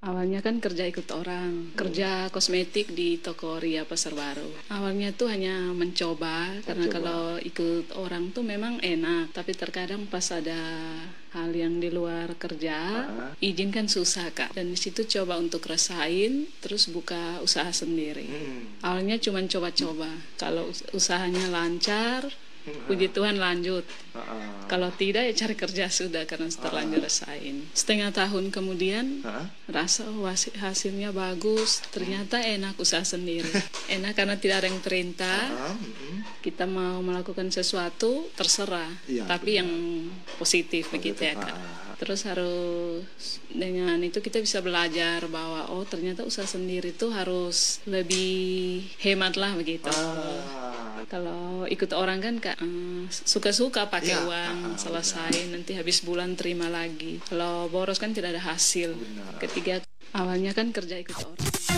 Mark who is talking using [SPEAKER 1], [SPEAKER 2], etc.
[SPEAKER 1] Awalnya kan kerja ikut orang, kerja kosmetik di toko Ria Pasar Baru. Awalnya tuh hanya mencoba, karena kalau ikut orang tuh memang enak. Tapi terkadang pas ada hal yang di luar kerja, izin kan susah Kak. Dan di situ coba untuk rasain, terus buka usaha sendiri. Awalnya cuma coba-coba. Kalau usahanya lancar, puji Tuhan lanjut. Kalau tidak ya cari kerja sudah, karena terlanjur rasain. Setengah tahun kemudian rasa hasilnya bagus, ternyata enak usaha sendiri. Enak karena tidak ada yang perintah. Kita mau melakukan sesuatu terserah, tapi yang positif begitu ya Kak. Terus harus dengan itu kita bisa belajar bahwa oh ternyata usaha sendiri itu harus lebih hemat lah begitu. Kalau ikut orang kan Kak suka-suka pakai uang, selesai nanti habis bulan terima lagi. Kalau boros kan tidak ada hasil. Ketiga, awalnya kan kerja ikut orang.